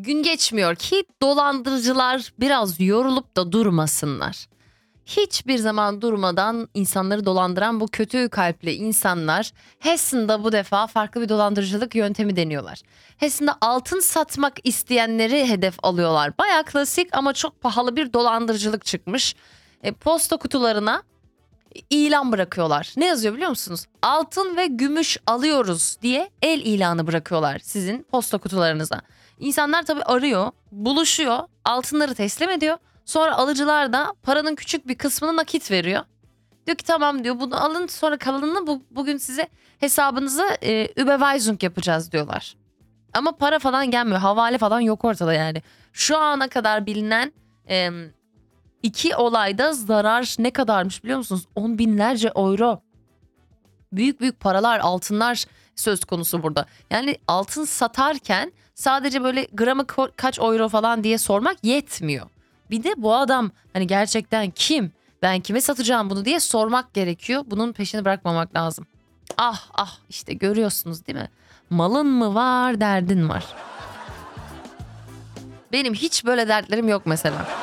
Gün geçmiyor ki dolandırıcılar biraz yorulup da durmasınlar. Hiçbir zaman durmadan insanları dolandıran bu kötü kalpli insanlar Hessen'da bu defa farklı bir dolandırıcılık yöntemi deniyorlar. Hessen'da altın satmak isteyenleri hedef alıyorlar. Baya klasik ama çok pahalı bir dolandırıcılık çıkmış. Posta kutularına ilan bırakıyorlar. Ne yazıyor biliyor musunuz? Altın ve gümüş alıyoruz diye el ilanı bırakıyorlar sizin posta kutularınıza. İnsanlar tabii arıyor, buluşuyor, altınları teslim ediyor. Sonra alıcılar da paranın küçük bir kısmını nakit veriyor. Diyor ki tamam diyor, bunu alın, sonra kalanını bugün size hesabınıza Überweisung yapacağız diyorlar. Ama para falan gelmiyor, havale falan yok ortada yani. Şu ana kadar bilinen 2 olayda zarar ne kadarmış biliyor musunuz? 10 binlerce euro. Büyük büyük paralar, altınlar söz konusu burada. Yani altın satarken sadece böyle gramı kaç euro falan diye sormak yetmiyor. Bir de bu adam hani gerçekten kim? Ben kime satacağım bunu diye sormak gerekiyor. Bunun peşini bırakmamak lazım. Ah ah, işte görüyorsunuz değil mi? Malın mı var, derdin var. Benim hiç böyle dertlerim yok mesela.